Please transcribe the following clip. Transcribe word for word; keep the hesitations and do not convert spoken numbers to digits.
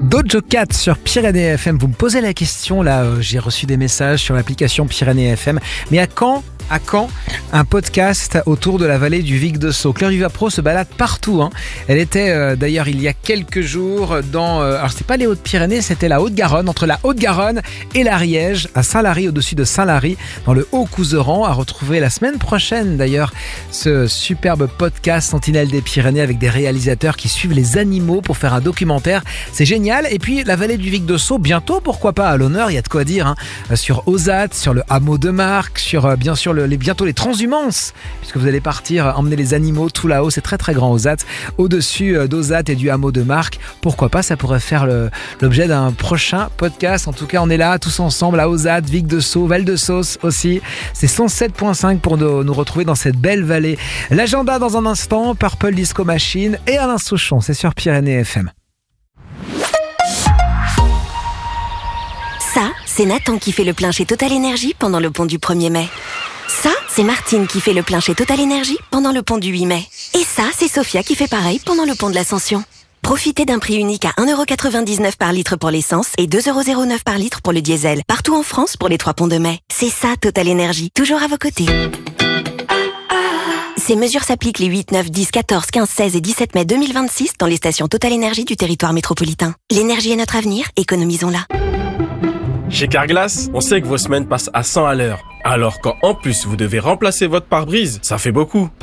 Dojo Cat sur Pyrénées F M. Vous me posez la question, là, euh, j'ai reçu des messages sur l'application Pyrénées F M. Mais à quand À quand un podcast autour de la vallée du Vic de Sceaux? Claire Duvapro se balade partout. Hein. Elle était euh, d'ailleurs il y a quelques jours dans... Euh, alors c'était pas les Hautes-Pyrénées, c'était la Haute-Garonne, entre la Haute-Garonne et l'Ariège, à Saint-Lary, au-dessus de Saint-Lary, dans le Haut-Couserans. À retrouver la semaine prochaine d'ailleurs ce superbe podcast Sentinelle des Pyrénées avec des réalisateurs qui suivent les animaux pour faire un documentaire. C'est génial. Et puis la vallée du Vic de Sceaux, bientôt, pourquoi pas, à l'honneur, il y a de quoi dire. Hein. Sur Ozat, sur le hameau de Marc, sur euh, bien sûr le Les, bientôt les transhumances, puisque vous allez partir emmener les animaux tout là-haut, c'est très très grand Ozat, au-dessus d'Ozat et du hameau de Marc. Pourquoi pas, ça pourrait faire le, l'objet d'un prochain podcast. En tout cas, on est là tous ensemble à Ozat, Vic de Sceaux, Val de Sauce aussi. C'est cent sept virgule cinq pour nous, nous retrouver dans cette belle vallée. L'agenda dans un instant, Purple Disco Machine et Alain Souchon, c'est sur Pyrénées F M. Ça, c'est Nathan qui fait le plein chez Total Énergie pendant le pont du premier mai. Ça, c'est Martine qui fait le plein chez Total Énergie pendant le pont du huit mai. Et ça, c'est Sophia qui fait pareil pendant le pont de l'Ascension. Profitez d'un prix unique à un euro quatre-vingt-dix-neuf par litre pour l'essence et deux euros zéro neuf par litre pour le diesel. Partout en France pour les trois ponts de mai. C'est ça, Total Énergie, toujours à vos côtés. Ces mesures s'appliquent les huit, neuf, dix, quatorze, quinze, seize et dix-sept mai deux mille vingt-six dans les stations Total Énergie du territoire métropolitain. L'énergie est notre avenir, économisons-la. Chez Carglass, on sait que vos semaines passent à cent à l'heure. Alors quand en plus vous devez remplacer votre pare-brise, ça fait beaucoup.